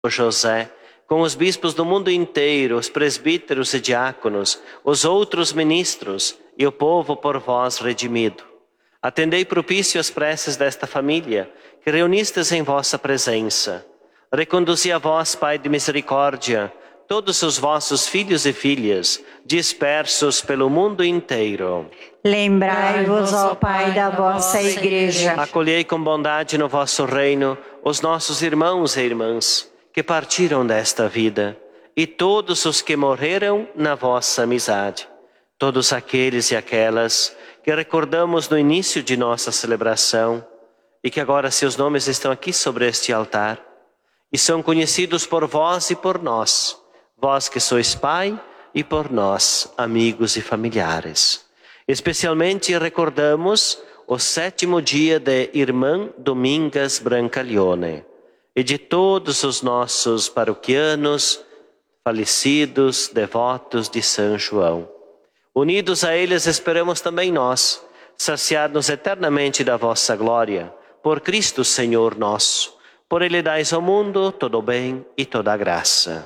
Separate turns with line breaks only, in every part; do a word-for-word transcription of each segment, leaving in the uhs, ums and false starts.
José, com os bispos do mundo inteiro, os presbíteros e diáconos, os outros ministros e o povo por vós redimido. Atendei propício as preces desta família, que reunistes em vossa presença. Reconduzi a vós, Pai de misericórdia, todos os vossos filhos e filhas, dispersos pelo mundo inteiro.
Lembrai-vos, ó Pai, da vossa Igreja.
Acolhei com bondade no vosso reino os nossos irmãos e irmãs que partiram desta vida e todos os que morreram na vossa amizade. Todos aqueles e aquelas que recordamos no início de nossa celebração e que agora seus nomes estão aqui sobre este altar e são conhecidos por vós e por nós, vós que sois Pai, e por nós, amigos e familiares. Especialmente recordamos o sétimo dia de Irmã Domingas Brancaleone e de todos os nossos paroquianos, falecidos, devotos de São João. Unidos a eles esperamos também nós, saciar-nos eternamente da vossa glória, por Cristo Senhor nosso. Por Ele dais ao mundo todo o bem e toda a graça.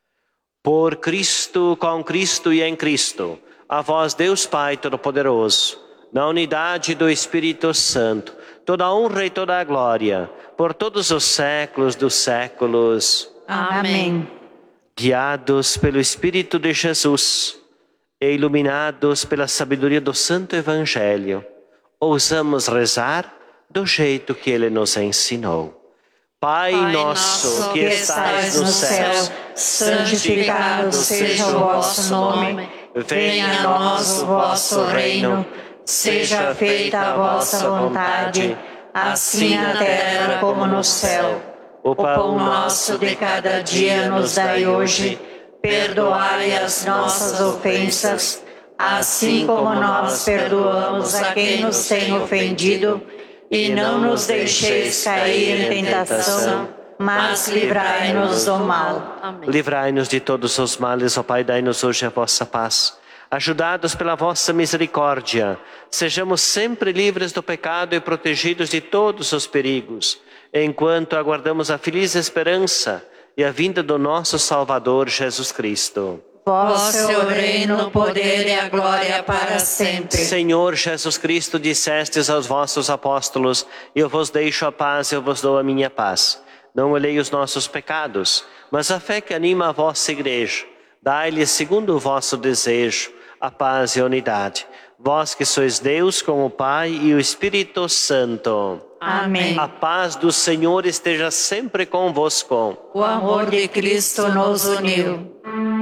Por Cristo, com Cristo e em Cristo, a vós Deus Pai Todo-Poderoso, na unidade do Espírito Santo, toda a honra e toda a glória, por todos os séculos dos séculos.
Amém.
Guiados pelo Espírito de Jesus e iluminados pela sabedoria do Santo Evangelho, ousamos rezar do jeito que Ele nos ensinou. Pai, Pai nosso que estais no céu,
santificado seja o vosso nome. Venha a nós o vosso reino. Seja feita a vossa vontade, assim na terra como no céu. O pão nosso de cada dia nos dai hoje. Perdoai as nossas ofensas, assim como nós perdoamos a quem nos tem ofendido. E não nos deixeis cair em tentação, mas livrai-nos do mal.
Amém. Livrai-nos de todos os males, ó Pai, dai-nos hoje a vossa paz. Ajudados pela vossa misericórdia, sejamos sempre livres do pecado e protegidos de todos os perigos, enquanto aguardamos a feliz esperança e a vinda do nosso Salvador Jesus Cristo.
Vosso é o reino, o poder e a glória para sempre.
Senhor Jesus Cristo, dissestes aos vossos apóstolos: eu vos deixo a paz, eu vos dou a minha paz. Não olhei os nossos pecados, mas a fé que anima a vossa Igreja. Dai-lhe, segundo o vosso desejo, a paz e a unidade. Vós que sois Deus com o Pai e o Espírito Santo.
Amém.
A paz do Senhor esteja sempre convosco.
O amor de Cristo nos uniu.